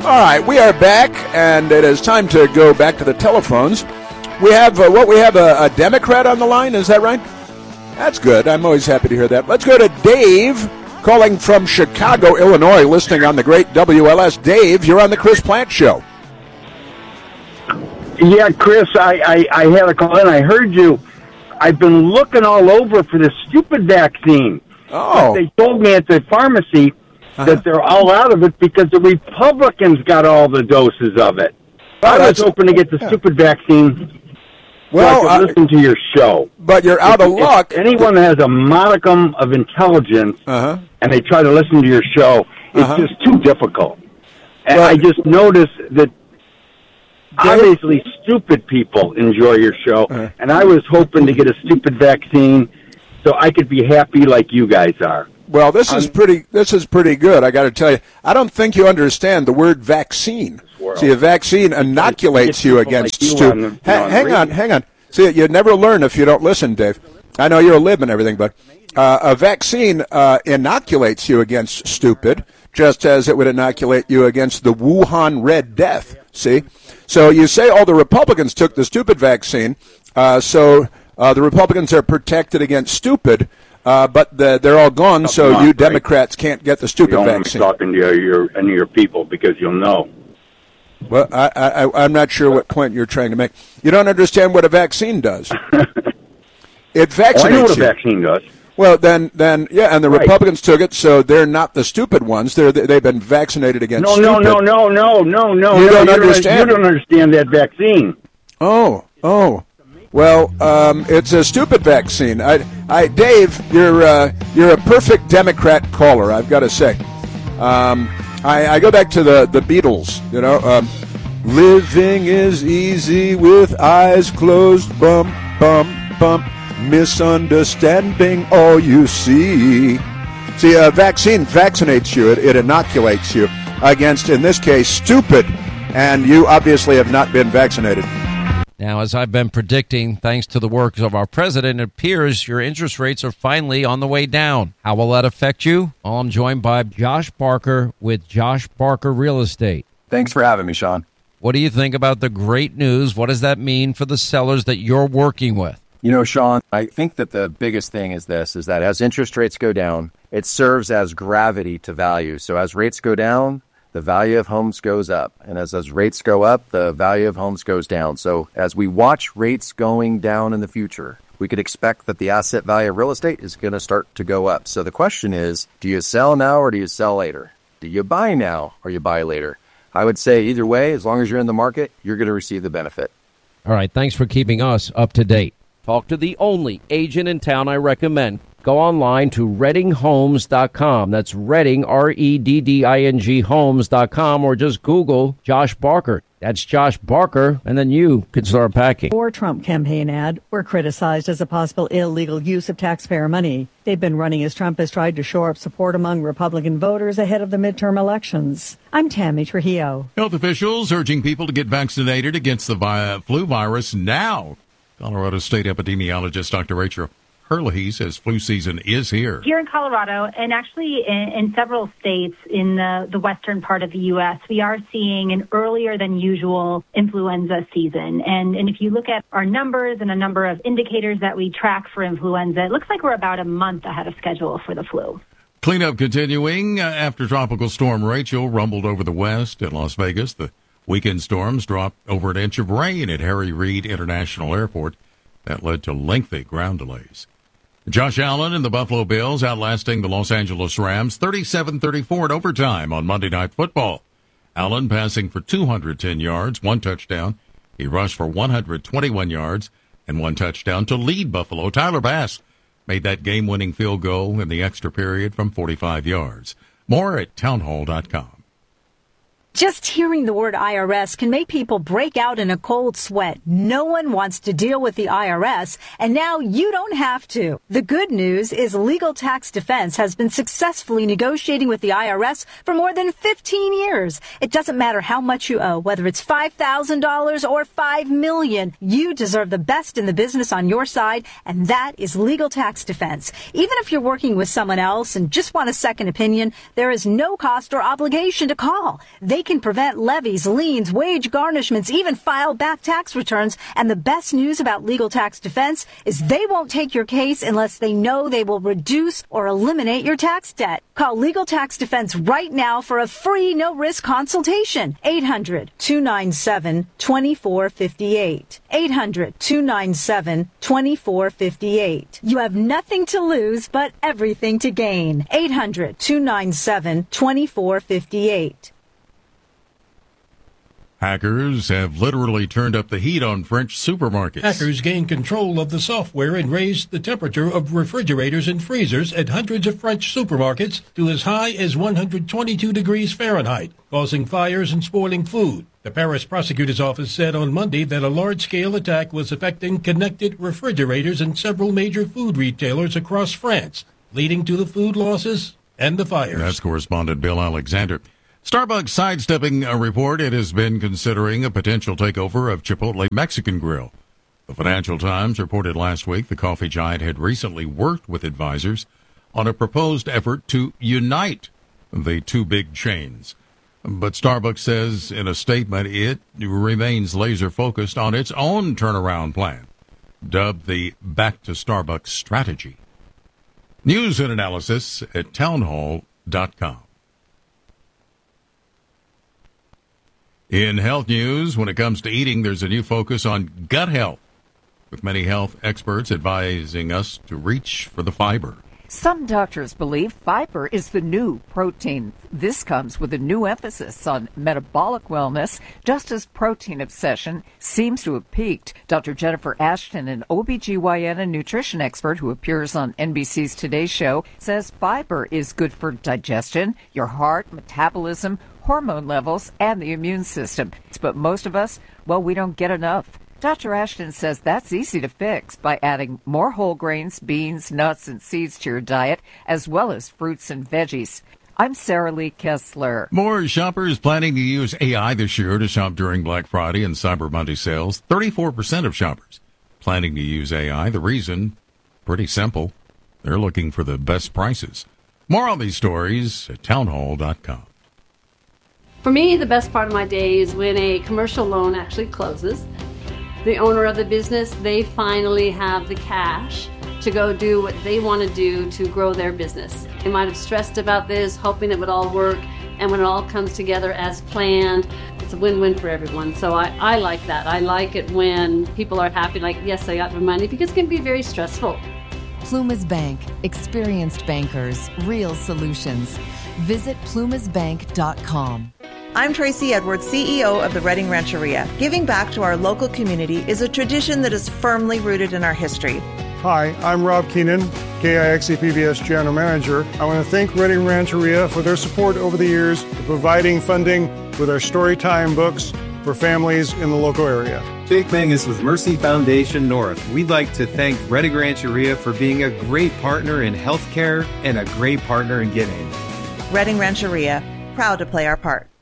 All right, we are back, and it is time to go back to the telephones. We have a Democrat on the line, is that right? That's good. I'm always happy to hear that. Let's go to Dave, calling from Chicago, Illinois, listening on the great WLS. Dave, you're on the Chris Plante Show. Yeah, Chris, I had a call in. I heard you. I've been looking all over for this stupid vaccine. Oh. But they told me at the pharmacy that they're all out of it because the Republicans got all the doses of it. I was hoping to get the stupid vaccine so I could listen to your show. But you're out of luck. If anyone has a modicum of intelligence and they try to listen to your show, it's just too difficult. And I just noticed that obviously stupid people enjoy your show, and I was hoping to get a stupid vaccine so I could be happy like you guys are. Well, this is pretty good, I got to tell you. I don't think you understand the word vaccine. See, a vaccine inoculates you against stupid. Hang on. See, you never learn if you don't listen, Dave. I know you're a lib and everything, but a vaccine inoculates you against stupid, just as it would inoculate you against the Wuhan Red Death. See? So you say all the Republicans took the stupid vaccine, so the Republicans are protected against stupid, but they're all gone, so you Democrats can't get the stupid vaccine. I'm talking to any of your people because you'll know. Well, I'm not sure what point you're trying to make. You don't understand what a vaccine does. It vaccinates I know what a you. vaccine does. Well, then, yeah, and the Republicans took it, so they're not the stupid ones. They've been vaccinated against stupid. No. You don't understand. You don't understand that vaccine. Oh. Well, it's a stupid vaccine. Dave, you're a perfect Democrat caller, I've got to say. I go back to the Beatles, you know. Living is easy with eyes closed, bump, bump, bump. Misunderstanding all you see. See, a vaccine vaccinates you. It inoculates you against, in this case, stupid. And you obviously have not been vaccinated. Now, as I've been predicting, thanks to the work of our president, it appears your interest rates are finally on the way down. How will that affect you? Well, I'm joined by Josh Barker with Josh Barker Real Estate. Thanks for having me, Sean. What do you think about the great news? What does that mean for the sellers that you're working with? You know, Sean, I think that the biggest thing is that as interest rates go down, it serves as gravity to value. So as rates go down, the value of homes goes up. And as rates go up, the value of homes goes down. So as we watch rates going down in the future, we could expect that the asset value of real estate is going to start to go up. So the question is, do you sell now or do you sell later? Do you buy now or you buy later? I would say either way, as long as you're in the market, you're going to receive the benefit. All right. Thanks for keeping us up to date. Talk to the only agent in town I recommend. Go online to ReddingHomes.com. That's Redding, REDDING Homes.com, or just Google Josh Barker. That's Josh Barker, and then you could start packing. Or Trump campaign ad were criticized as a possible illegal use of taxpayer money. They've been running as Trump has tried to shore up support among Republican voters ahead of the midterm elections. I'm Tammy Trujillo. Health officials urging people to get vaccinated against the flu virus now. Colorado State epidemiologist Dr. Rachel Herlihy says flu season is here. Here in Colorado, and actually in several states in the western part of the U.S., we are seeing an earlier than usual influenza season. And if you look at our numbers and a number of indicators that we track for influenza, it looks like we're about a month ahead of schedule for the flu. Cleanup continuing after Tropical Storm Rachel rumbled over the west at Las Vegas. The weekend storms dropped over an inch of rain at Harry Reid International Airport. That led to lengthy ground delays. Josh Allen and the Buffalo Bills outlasting the Los Angeles Rams 37-34 in overtime on Monday Night Football. Allen passing for 210 yards, 1 touchdown. He rushed for 121 yards and 1 touchdown to lead Buffalo. Tyler Bass made that game-winning field goal in the extra period from 45 yards. More at townhall.com. Just hearing the word IRS can make people break out in a cold sweat. No one wants to deal with the IRS, and now you don't have to. The good news is Legal Tax Defense has been successfully negotiating with the IRS for more than 15 years. It doesn't matter how much you owe, whether it's $5,000 or $5 million. You deserve the best in the business on your side, and that is Legal Tax Defense. Even if you're working with someone else and just want a second opinion, there is no cost or obligation to call. They can prevent levies, liens, wage garnishments, even file back tax returns. And the best news about Legal Tax Defense is they won't take your case unless they know they will reduce or eliminate your tax debt. Call Legal Tax Defense right now for a free no-risk consultation. 800-297-2458. 800-297-2458. You have nothing to lose but everything to gain. 800-297-2458. Hackers have literally turned up the heat on French supermarkets. Hackers gained control of the software and raised the temperature of refrigerators and freezers at hundreds of French supermarkets to as high as 122 degrees Fahrenheit, causing fires and spoiling food. The Paris prosecutor's office said on Monday that a large-scale attack was affecting connected refrigerators in several major food retailers across France, leading to the food losses and the fires. That's correspondent Bill Alexander. Starbucks sidestepping a report it has been considering a potential takeover of Chipotle Mexican Grill. The Financial Times reported last week the coffee giant had recently worked with advisors on a proposed effort to unite the two big chains. But Starbucks says in a statement it remains laser-focused on its own turnaround plan, dubbed the Back to Starbucks strategy. News and analysis at townhall.com. In health news, when it comes to eating, there's a new focus on gut health, with many health experts advising us to reach for the fiber. Some doctors believe fiber is the new protein. This comes with a new emphasis on metabolic wellness, just as protein obsession seems to have peaked. Dr. Jennifer Ashton, an OBGYN and nutrition expert who appears on NBC's Today Show, says fiber is good for digestion, your heart, metabolism, hormone levels, and the immune system. But most of us, well, we don't get enough. Dr. Ashton says that's easy to fix by adding more whole grains, beans, nuts, and seeds to your diet, as well as fruits and veggies. I'm Sarah Lee Kessler. More shoppers planning to use AI this year to shop during Black Friday and Cyber Monday sales. 34% of shoppers planning to use AI. The reason, pretty simple. They're looking for the best prices. More on these stories at townhall.com. For me, the best part of my day is when a commercial loan actually closes. The owner of the business, they finally have the cash to go do what they want to do to grow their business. They might have stressed about this, hoping it would all work, and when it all comes together as planned, it's a win-win for everyone. So I like that. I like it when people are happy, like, yes, I got my money, because it can be very stressful. Plumas Bank. Experienced bankers. Real solutions. Visit plumasbank.com. I'm Tracy Edwards, CEO of the Redding Rancheria. Giving back to our local community is a tradition that is firmly rooted in our history. Hi, I'm Rob Keenan, KIXE PBS General Manager. I want to thank Redding Rancheria for their support over the years, providing funding with our Storytime books for families in the local area. Jake Mangus with Mercy Foundation North. We'd like to thank Redding Rancheria for being a great partner in healthcare and a great partner in giving. Redding Rancheria, proud to play our part.